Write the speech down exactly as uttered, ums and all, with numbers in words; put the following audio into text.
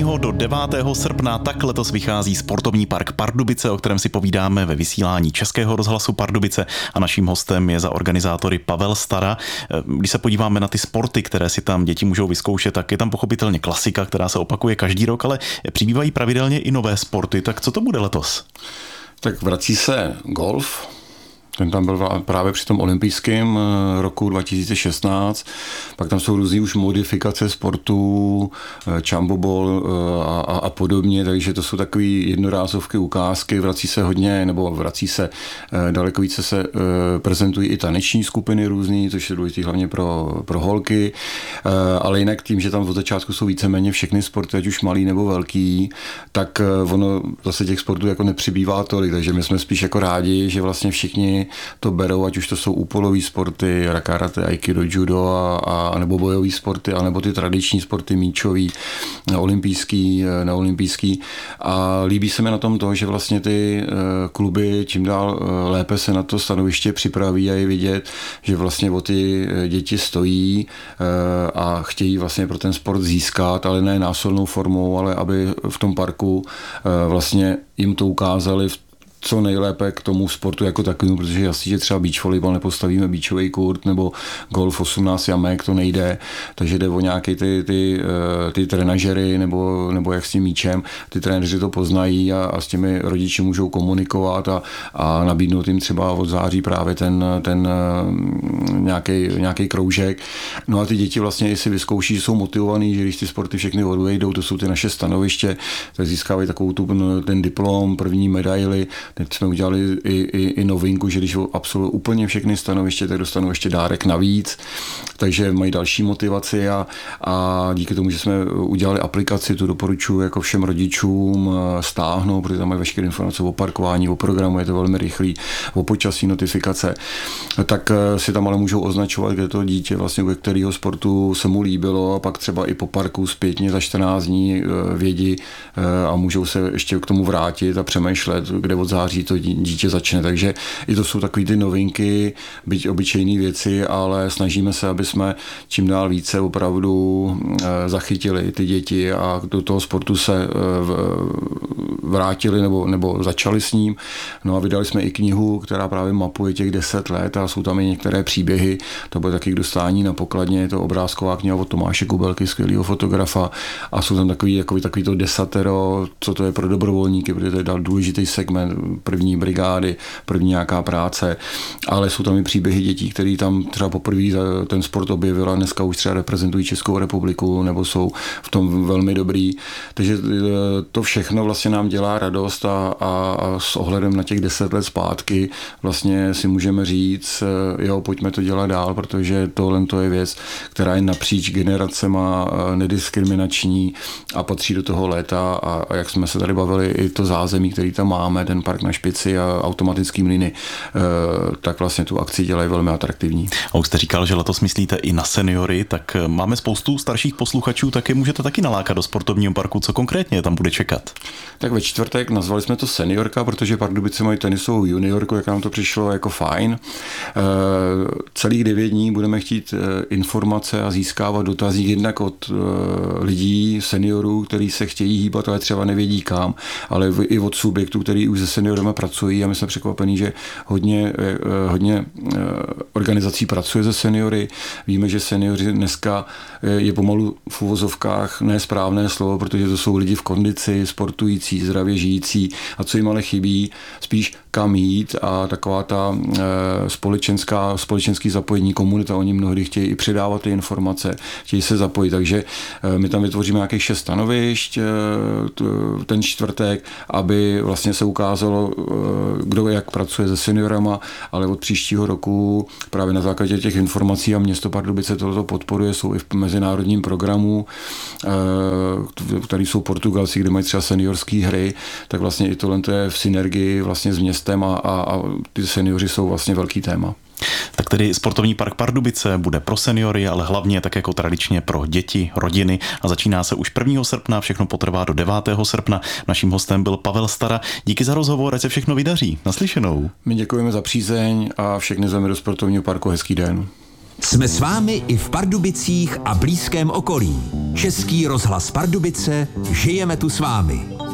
prvního do devátého srpna tak letos vychází sportovní park Pardubice, o kterém si povídáme ve vysílání Českého rozhlasu Pardubice a naším hostem je za organizátory Pavel Stara. Když se podíváme na ty sporty, které si tam děti můžou vyzkoušet, tak je tam pochopitelně klasika, která se opakuje každý rok, ale přibývají pravidelně i nové sporty. Tak co to bude letos? Tak vrací se golf. Ten tam byl právě při tom olympijském roku dva tisíce šestnáct. Pak tam jsou různý už modifikace sportů, čambobol a, a, a podobně, takže to jsou takové jednorázovky, ukázky. Vrací se hodně, nebo vrací se daleko více se prezentují i taneční skupiny různý, což je důležité hlavně pro, pro holky, ale jinak tím, že tam od začátku jsou víceméně všechny sporty, ať už malý nebo velký, tak ono zase těch sportů jako nepřibývá tolik, takže my jsme spíš jako rádi, že vlastně všichni to berou, ať už to jsou úpolový sporty, karate, aikido, judo a, a nebo bojový sporty, anebo ty tradiční sporty, míčový, olympijský, neolympijský. A líbí se mi na tom to, že vlastně ty kluby čím dál lépe se na to stanoviště připraví a je vidět, že vlastně o ty děti stojí a chtějí vlastně pro ten sport získat, ale ne násilnou formou, ale aby v tom parku vlastně jim to ukázali v co nejlépe k tomu sportu jako takovému, protože jasně, že třeba beach volleyball nepostavíme beachový kurt nebo golf osmnáct jamek, to nejde, takže jde o nějaké ty, ty, ty trenažery nebo, nebo jak s tím míčem, ty trenéři to poznají a, a s těmi rodiči můžou komunikovat a, a nabídnout jim třeba od září právě ten, ten nějaký, nějaký kroužek. No a ty děti vlastně si vyzkouší, že jsou motivovaný, že když ty sporty všechny odejdou, to jsou ty naše stanoviště, tak získávají takovou tu, ten diplom, první medaily. Teď jsme udělali i, i, i novinku, že když absolvují úplně všechny stanoviště, tak dostanou ještě dárek navíc, takže mají další motivaci a, a díky tomu, že jsme udělali aplikaci, tu doporučuji jako všem rodičům stáhnout, protože tam mají veškeré informace o parkování, o programu, je to velmi rychlý, o počasí, notifikace, tak si tam ale můžou označovat, kde to dítě vlastně, u kterého sportu se mu líbilo a pak třeba i po parku zpětně za čtrnáct dní vědí a můžou se ještě k tomu vrátit a přemýšlet, kde od září to dítě začne. Takže i to jsou takové ty novinky, byť obyčejné věci, ale snažíme se, aby jsme čím dál více opravdu zachytili ty děti a do toho sportu se vrátili nebo, nebo začali s ním. No a vydali jsme i knihu, která právě mapuje těch deset let a jsou tam i některé příběhy. To bude taky k dostání na pokladně, je to obrázková kniha od Tomáše Kubelky, skvělého fotografa a jsou tam takový, jako takový to desatero, co to je pro dobrovolníky, protože to je dal důležitý segment první brigády, první nějaká práce, ale jsou tam i příběhy dětí, který tam třeba poprvé ten sport objevila, dneska už třeba reprezentují Českou republiku nebo jsou v tom velmi dobrý. Takže to všechno vlastně nám dělá radost a, a, a s ohledem na těch deset let zpátky vlastně si můžeme říct, jo, pojďme to dělat dál, protože tohle to je věc, která je napříč generacema, nediskriminační a patří do toho léta a, a jak jsme se tady bavili, i to zázemí, který tam máme, ten park na Špici a automatický mlýny, tak vlastně tu akci dělají velmi atraktivní. A už jste říkal, že letos myslíte i na seniory, tak máme spoustu starších posluchačů, tak je můžete taky nalákat do sportovního parku. Co konkrétně tam bude čekat? Tak ve čtvrtek nazvali jsme to seniorka, protože Pardubice mají tenisovou juniorku, jak nám to přišlo jako fajn. Celých devět dní budeme chtít informace a získávat dotazí jednak od lidí, seniorů, kteří se chtějí hýbat, ale třeba nevědí kam, ale i od subjektů, který už se seniorama pracují a my jsme překvapení, že hodně, hodně organizací pracuje se seniory. Víme, že seniori dneska je pomalu v uvozovkách nesprávné slovo, protože to jsou lidi v kondici, sportující, zdravě žijící a co jim ale chybí, spíš kam jít a taková ta společenská, společenský zapojení komunita, oni mnohdy chtějí i předávat ty informace, chtějí se zapojit, takže my tam vytvoříme nějakých šest stanovišť ten čtvrtek, aby vlastně se ukázalo, kdo jak pracuje se seniorama, ale od příštího roku právě na základě těch informací a město Pardubice toto podporuje, jsou i v mezinárodním programu, který jsou Portugalci, kde mají třeba seniorské hry, tak vlastně i tohle je v synergii vlastně s městem a, a, a ty seniori jsou vlastně velký téma. Tak tedy sportovní park Pardubice bude pro seniory, ale hlavně tak jako tradičně pro děti, rodiny a začíná se už prvního srpna, všechno potrvá do devátého srpna. Naším hostem byl Pavel Stara. Díky za rozhovor, ať se všechno vydaří. Naslyšenou. My děkujeme za přízeň a všechny zveme do sportovního parku. Hezký den. Jsme s vámi i v Pardubicích a blízkém okolí. Český rozhlas Pardubice, žijeme tu s vámi.